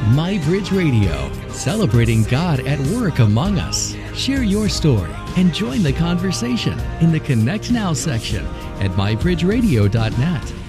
MyBridge Radio, celebrating God at work among us. Share your story and join the conversation in the Connect Now section at mybridgeradio.net.